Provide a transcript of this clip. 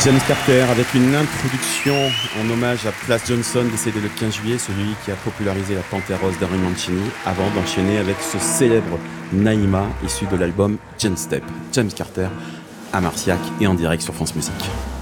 James Carter avec une introduction en hommage à Plas Johnson, décédé le 15 juillet, celui qui a popularisé la Panthère rose d'Henry Mancini, avant d'enchaîner avec ce célèbre Naïma, issu de l'album Gen Step. James Carter à Marciac et en direct sur France Musique.